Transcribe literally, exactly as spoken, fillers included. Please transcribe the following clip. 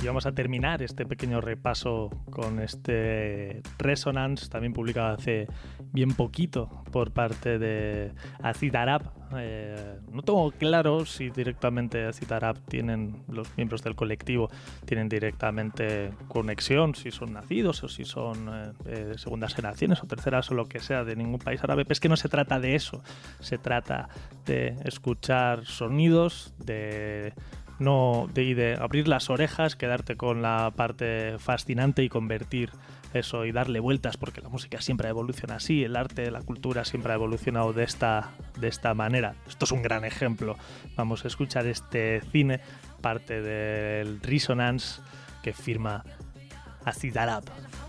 Y vamos a terminar este pequeño repaso con este Resonance, también publicado hace bien poquito por parte de Acid Arab. Eh, no tengo claro si directamente Acid Arab tienen, los miembros del colectivo tienen directamente conexión, si son nacidos o si son eh, de segundas generaciones o terceras o lo que sea de ningún país árabe. Pero es que no se trata de eso, se trata de escuchar sonidos, de... No, de, de abrir las orejas, quedarte con la parte fascinante y convertir eso y darle vueltas, porque la música siempre evoluciona así, el arte, la cultura siempre ha evolucionado de esta, de esta manera. Esto es un gran ejemplo. Vamos a escuchar este cine, parte del Resonance que firma Acid Arab.